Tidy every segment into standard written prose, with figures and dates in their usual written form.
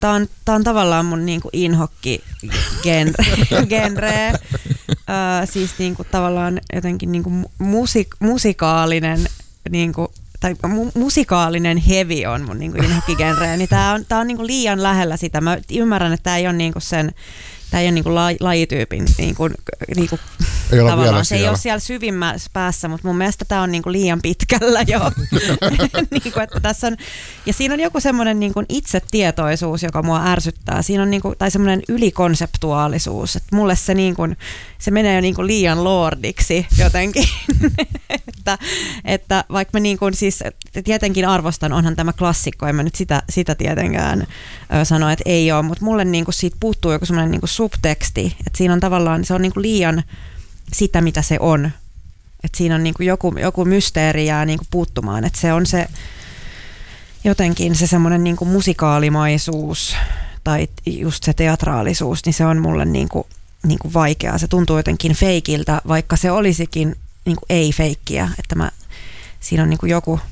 tää on tavallaan mun niinku inhokki-genre. Siis niinku tavallaan jotenkin niinku musikaalinen niinku, tai musikaalinen heavy on mun niinku inhokki-genre. Niin tää on niinku liian lähellä sitä. Mä ymmärrän, että tää ei ole niinku sen... Tämä ei ole niin kuin lajityypin, tavallaan se ei ole siellä syvimmässä päässä, mutta mun mielestä tämä on niin kuin liian pitkällä jo. Niin kuin, että tässä on, ja siinä on joku semmoinen niin kuin itsetietoisuus, joka mua ärsyttää. Siinä on niin kuin, tai semmoinen ylikonseptuaalisuus, että mulle se, niin kuin, se menee jo niin kuin liian lordiksi jotenkin. että vaikka mä niin kuin siis tietenkin arvostan, onhan tämä klassikko, en mä nyt sitä tietenkään sano, että ei ole, mutta mulle niin kuin siitä puuttuu joku semmoinen niin kuin subteksti, että siinä on tavallaan, se on niin kuin liian sitä, mitä se on. Että siinä on niin kuin joku mysteeri jää niin kuin puuttumaan, että se on se jotenkin se semmoinen niin kuin musikaalimaisuus tai just se teatraalisuus, niin se on mulle niin kuin vaikeaa. Se tuntuu jotenkin feikiltä, vaikka se olisikin niin kuin ei-feikkiä, että siinä on niin kuin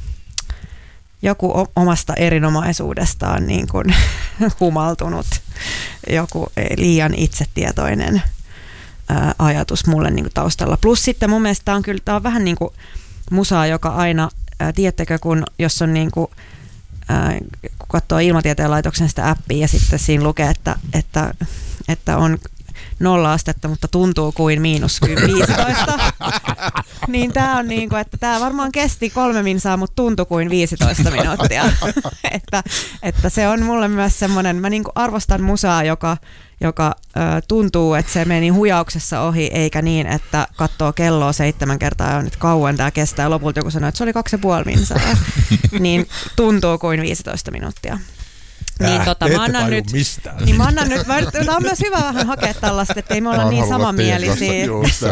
joku omasta erinomaisuudestaan niin kuin humaltunut, joku liian itsetietoinen ajatus mulle niin kuin taustalla. Plus sitten mun mielestä tää on vähän niin kuin musaa, joka aina, tiedättekö, jos on niin kuin, kun katsoo Ilmatieteen laitoksen sitä appia ja sitten siinä lukee, että on 0 astetta, mutta tuntuu kuin -15. Niin tää on niinku, että tää varmaan kesti 3 minsaa, mutta tuntui kuin 15 minuuttia. että se on mulle myös semmoinen, mä niinku arvostan musaa, joka tuntuu, että se meni hujauksessa ohi, eikä niin, että katsoo kelloa 7 kertaa ja nyt kauan tää kestää. Ja lopulta joku sanoo, että se oli 2,5 minsaa. Niin tuntuu kuin 15 minuuttia. Niin mä annan nyt, tää on myös hyvä vähän hakea tällaista, että ei me olla niin samanmielisiä.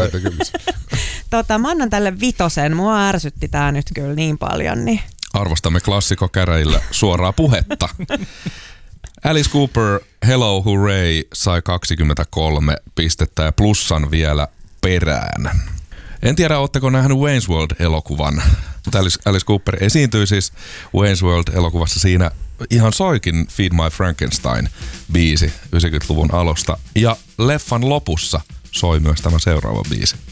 Mä annan tälle 5, mua ärsytti tää nyt kyllä niin paljon. Niin. Arvostamme klassikkokäräjillä suoraa puhetta. Alice Cooper, Hello Hooray sai 23 pistettä ja plussan vielä perään. En tiedä, ootteko nähnyt Wayne's World-elokuvan, mutta Alice Cooper esiintyi siis Wayne's World-elokuvassa. Siinä ihan soikin Feed My Frankenstein-biisi 90-luvun alusta. Ja leffan lopussa soi myös tämä seuraava biisi.